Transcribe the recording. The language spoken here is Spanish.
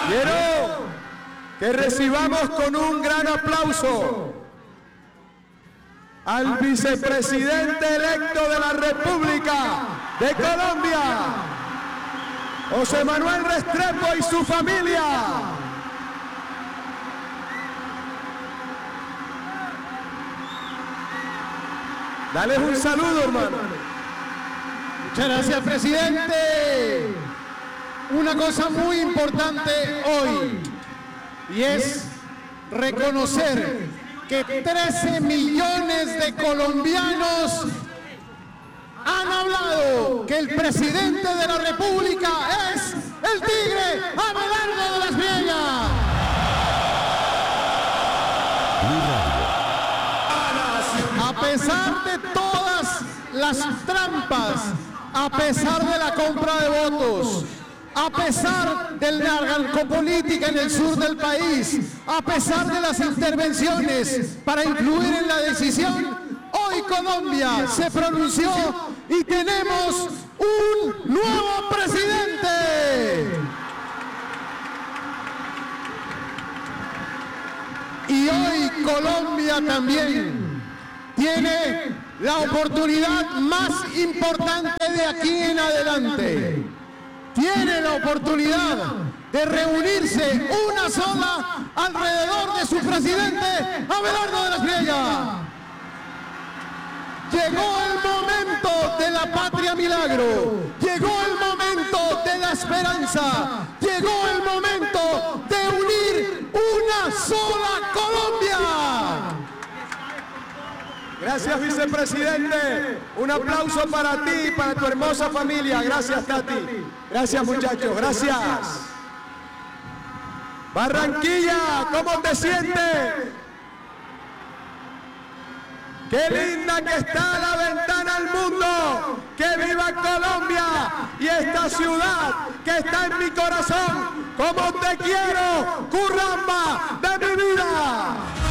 Quiero que recibamos con un gran aplauso al vicepresidente electo de la República de Colombia, José Manuel Restrepo, y su familia. Dale un saludo, hermano. Muchas gracias, presidente. Una cosa muy importante hoy, y es reconocer que 13 millones de colombianos han hablado que el presidente de la República es el tigre Abelardo de las Espriella. A pesar de todas las trampas, a pesar de la compra de votos, a pesar del narcopolítica en el sur del país, a pesar de las intervenciones para influir en la decisión, hoy Colombia se pronunció y tenemos un nuevo presidente. Y hoy Colombia también tiene la oportunidad más importante de aquí en adelante. Tiene la oportunidad de reunirse una sola alrededor de su presidente, Abelardo de las Espriella. Llegó el momento de la patria milagro, llegó el momento de la esperanza, llegó el momento de unir una sola Colombia. Gracias, vicepresidente. Un aplauso para ti y para tu hermosa familia. Gracias, Tati. Gracias, muchachos. Gracias. Barranquilla, ¿cómo te sientes? ¡Qué linda que está la ventana al mundo! ¡Que viva Colombia! Y esta ciudad que está en mi corazón. ¡Cómo te quiero! ¡Curramba!